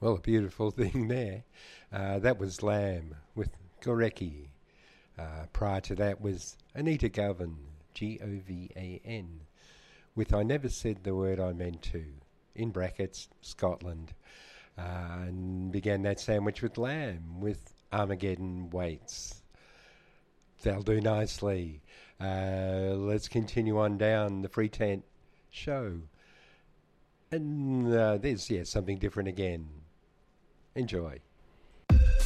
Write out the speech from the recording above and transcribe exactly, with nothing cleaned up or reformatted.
Well, a beautiful thing there. Uh, that was Lamb with Gorecki. Uh, prior to that was Anita Govan, G O V A N, with I Never Said the Word I Meant to, in brackets, Scotland. Uh, and began that sandwich with Lamb, with Armageddon Waits. They'll do nicely. Uh, let's continue on down the Free Tent show. And uh, there's, yeah, something different again. Enjoy.